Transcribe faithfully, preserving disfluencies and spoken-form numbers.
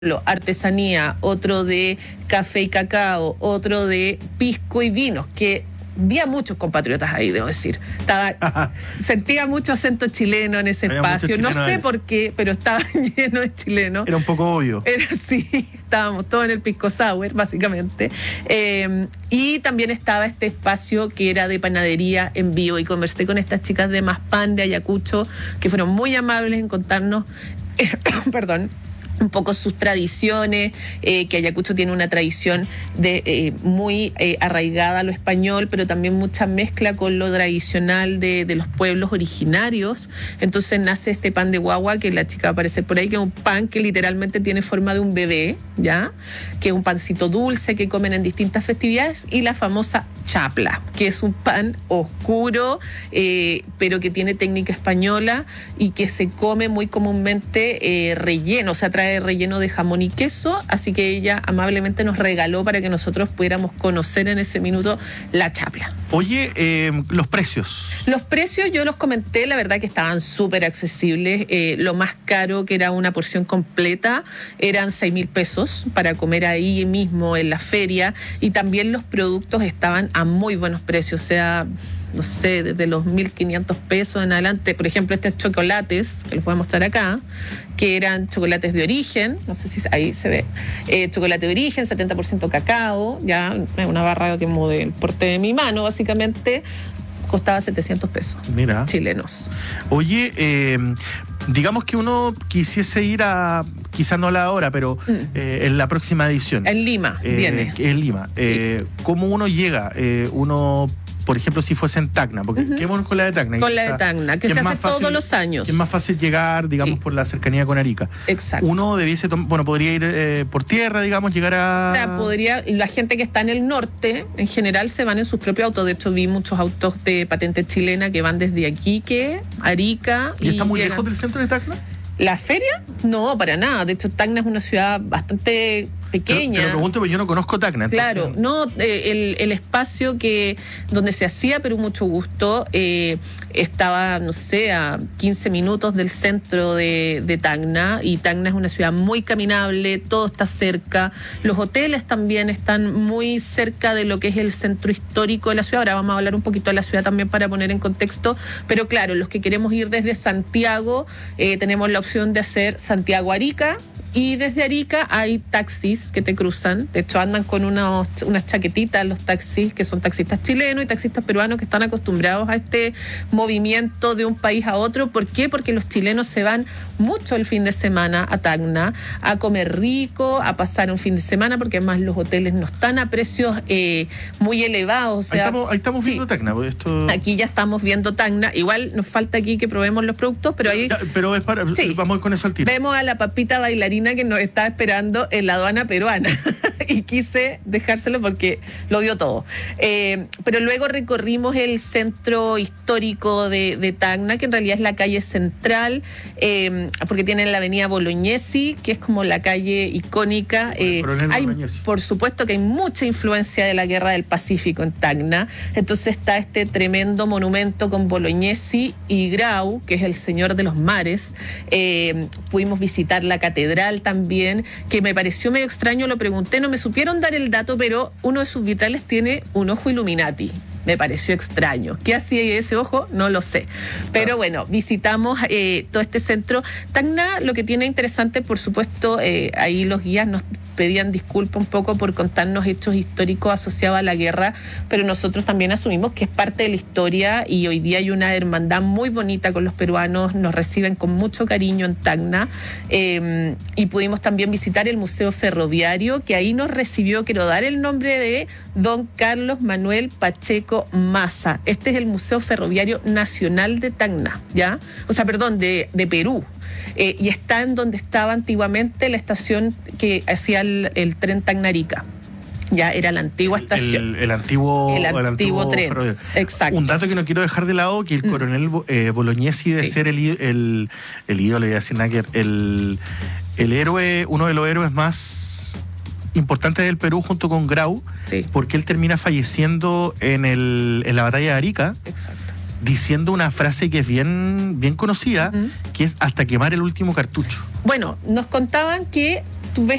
artesanía, otro de café y cacao, otro de pisco y vinos, que vi a muchos compatriotas ahí, debo decir. Estaba, sentía mucho acento chileno en ese Había espacio, no sé ahí. por qué, pero estaba lleno de chilenos. Era un poco obvio. Era sí, estábamos todos en el pisco sour, básicamente. Eh, y también estaba este espacio que era de panadería en vivo, y conversé con estas chicas de Más Pan de Ayacucho, que fueron muy amables en contarnos, eh, perdón, un poco sus tradiciones, eh, que Ayacucho tiene una tradición de eh, muy eh, arraigada a lo español, pero también mucha mezcla con lo tradicional de, de los pueblos originarios. Entonces nace este pan de guagua, que la chica va a aparecer por ahí, que es un pan que literalmente tiene forma de un bebé, ¿ya? Que es un pancito dulce que comen en distintas festividades, y la famosa chapla, que es un pan oscuro, eh, pero que tiene técnica española y que se come muy comúnmente eh, relleno, o sea, trae relleno de jamón y queso, así que ella amablemente nos regaló para que nosotros pudiéramos conocer en ese minuto la chapla. Oye, eh, los precios. Los precios yo los comenté, la verdad que estaban súper accesibles. Eh, lo más caro, que era una porción completa, eran seis mil pesos para comer ahí mismo en la feria, y también los productos estaban a muy buenos precios, o sea, no sé, desde los mil quinientos pesos en adelante. Por ejemplo, estos chocolates, que les voy a mostrar acá, que eran chocolates de origen, no sé si ahí se ve, eh, chocolate de origen, setenta por ciento cacao, ya una barra como del porte de mi mano, básicamente, costaba setecientos pesos. Mira. Chilenos. Oye, eh, digamos que uno quisiese ir a, quizás no a la hora, pero mm. eh, en la próxima edición. En Lima, eh, viene. En Lima. Sí. Eh, ¿Cómo uno llega? Eh, uno... Por ejemplo, si fuese en Tacna, porque uh-huh. quedémonos con la de Tacna. Con la de Tacna, que, que se hace fácil, todos los años. Que es más fácil llegar, digamos, sí. por la cercanía con Arica. Exacto. Uno debiese, bueno, podría ir eh, por tierra, digamos, llegar a... O sea, podría, la gente que está en el norte, en general, se van en sus propios autos. De hecho, vi muchos autos de patente chilena que van desde Iquique, Arica... ¿Y, y está muy llegan. lejos del centro de Tacna? ¿La feria? No, para nada. De hecho, Tacna es una ciudad bastante pequeña. Te lo pregunto porque yo no conozco Tacna. Entonces... Claro, no, eh, el, el espacio que donde se hacía Perú Mucho Gusto eh, estaba, no sé, a quince minutos del centro de, de Tacna, y Tacna es una ciudad muy caminable, todo está cerca, los hoteles también están muy cerca de lo que es el centro histórico de la ciudad. Ahora vamos a hablar un poquito de la ciudad también para poner en contexto, pero claro, los que queremos ir desde Santiago, eh, tenemos la opción de hacer Santiago-Arica, y desde Arica hay taxis que te cruzan. De hecho, andan con unos, unas chaquetitas los taxis, que son taxistas chilenos y taxistas peruanos que están acostumbrados a este movimiento de un país a otro. ¿Por qué? Porque los chilenos se van mucho el fin de semana a Tacna a comer rico, a pasar un fin de semana, porque además los hoteles no están a precios eh, muy elevados. O sea, ahí estamos, ahí estamos viendo sí. Tacna. Esto... Aquí ya estamos viendo Tacna. Igual nos falta aquí que probemos los productos, pero ahí... Ya, pero es para, sí. vamos con eso al tiro. Vemos a la papita bailarina que nos está esperando en la aduana peruana y quise dejárselo porque lo dio todo. Eh, pero luego recorrimos el centro histórico de, de Tacna, que en realidad es la calle central, eh, porque tienen la avenida Bolognesi, que es como la calle icónica. Eh, hay, por supuesto que hay mucha influencia de la Guerra del Pacífico en Tacna, entonces está este tremendo monumento con Bolognesi y Grau, que es el señor de los mares. Eh, pudimos visitar la catedral también, que me pareció medio extraño, lo pregunté, no me supieron dar el dato, pero uno de sus vitrales tiene un ojo Illuminati. Me pareció extraño. ¿Qué hacía ese ojo? No lo sé. Pero bueno, visitamos eh, todo este centro. Tacna, lo que tiene interesante, por supuesto, eh, ahí los guías nos pedían disculpas un poco por contarnos hechos históricos asociados a la guerra, pero nosotros también asumimos que es parte de la historia, y hoy día hay una hermandad muy bonita con los peruanos, nos reciben con mucho cariño en Tacna, eh, y pudimos también visitar el Museo Ferroviario, que ahí nos recibió, quiero dar el nombre de don Carlos Manuel Pacheco Massa. Este es el Museo Ferroviario Nacional de Tacna, ¿ya? O sea, perdón, de, de Perú. Eh, y está en donde estaba antiguamente la estación que hacía el, el tren Tacna-Arica. Ya era la antigua estación. El, el antiguo, el antiguo, el antiguo tren. Ferroviario. Exacto. Un dato que no quiero dejar de lado, que el mm. coronel eh, Bolognesi de sí. ser el, el, el ídolo de Asinaker, el, el héroe, uno de los héroes más importantes del Perú junto con Grau, sí. porque él termina falleciendo en, el, en la batalla de Arica. Exacto. Diciendo una frase que es bien, bien conocida, uh-huh. que es hasta quemar el último cartucho. Bueno, nos contaban que tú ves